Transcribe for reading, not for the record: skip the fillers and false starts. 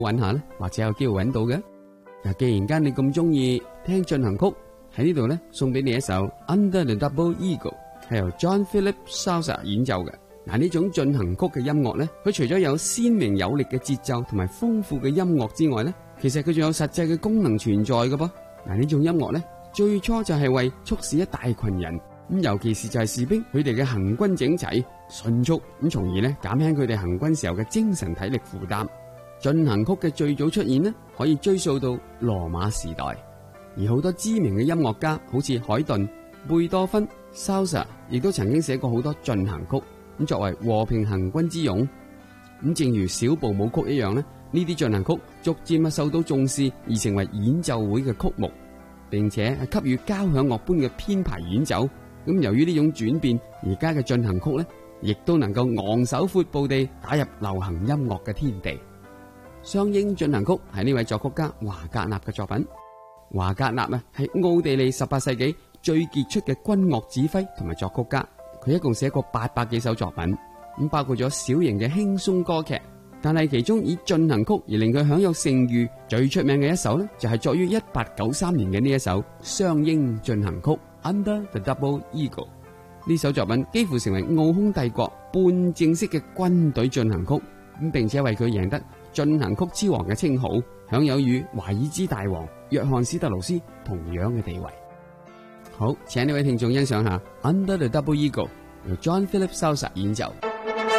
揾下咧，或者有機會揾到嘅。嗱，既然間你咁中意聽進行曲，喺呢度咧送俾你一首 Under the Double Eagle， 係由 John Philip Sousa 演奏嘅。嗱，呢種進行曲嘅音樂咧，佢除咗有鮮明有力嘅節奏同埋豐富嘅音樂之外咧，其實佢仲有實際嘅功能存在嘅噃。嗱，呢種音樂咧，最初就係為促使一大群人，咁尤其是就係士兵，佢哋嘅行軍整齊、迅速，咁從而咧減輕佢哋行軍時候嘅精神體力負擔。進行曲嘅最早出現呢，可以追溯到羅馬時代，而好多知名嘅音樂家，好似海頓、貝多芬、Sousa， 亦都曾經寫過好多進行曲。咁作為和平行軍之用，咁正如小步舞曲一樣咧，呢啲進行曲逐漸受到重視，而成為演奏會嘅曲目，並且係給予交響樂般嘅編排演奏。咁由於呢種轉變，而家嘅進行曲咧，亦都能夠昂首闊步地打入流行音樂嘅天地。雙鷹進行曲係呢位作曲家華格納嘅作品。華格納係奧地利18世紀最傑出嘅軍樂指揮同埋作曲家。佢一共寫過800幾首作品，咁包括咗小型嘅輕鬆歌劇，但係其中以進行曲而令佢享有盛譽最出名嘅一首呢，就係作於1893年嘅呢一首雙鷹進行曲 Under the Double Eagle。呢首作品幾乎成為奧匈帝國半正式嘅軍隊進行曲，咁並且為佢贏得進行曲之王嘅稱號，享有與華爾茲大王約翰史特勞斯同樣嘅地位。好，請呢位聽眾欣賞下 Under the Double Eagle， 由 John Philip Sousa 演奏。